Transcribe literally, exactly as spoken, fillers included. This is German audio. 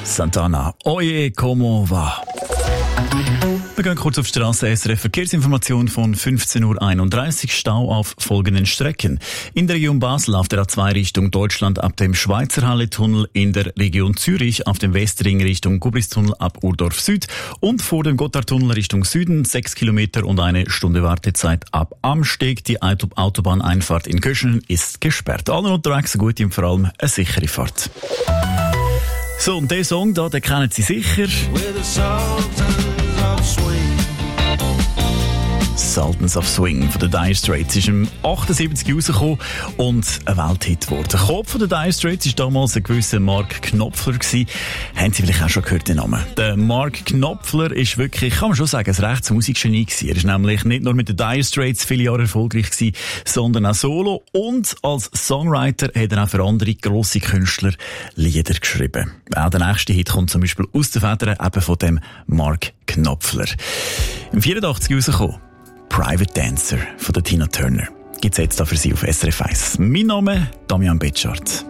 Santana, Oye, como va? Wir gehen kurz auf die Straße. S R F Verkehrsinformation von fünfzehn Uhr einunddreißig. Stau auf folgenden Strecken. In der Region Basel auf der A zwei Richtung Deutschland ab dem Schweizerhalle-Tunnel, in der Region Zürich auf dem Westring Richtung Gubristunnel ab Urdorf Süd und vor dem Gotthardtunnel Richtung Süden sechs Kilometer und eine Stunde Wartezeit ab Amsteg. Die Autobahneinfahrt in Köschenen ist gesperrt. Alle unterwegs eine gute und vor allem eine sichere Fahrt. So, und der Song da, den kennen Sie sicher. Sultans of Swing von den Dire Straits ist im achtundsiebzig rausgekommen und ein Welthit geworden. Der Kopf von den Dire Straits war damals ein gewisser Mark Knopfler gewesen. Haben Sie vielleicht auch schon gehört, den Namen? Der Mark Knopfler ist wirklich, kann man schon sagen, ein rechtes Musikgenie gewesen. Er ist nämlich nicht nur mit den Dire Straits viele Jahre erfolgreich gewesen, sondern auch solo, und als Songwriter hat er auch für andere grosse Künstler Lieder geschrieben. Auch der nächste Hit kommt zum Beispiel aus den Federn eben von dem Mark Knopfler. Im vierundachtzig rausgekommen. Private Dancer von der Tina Turner. Gibt's jetzt da für Sie auf S R F eins. Mein Name Damian Betschart.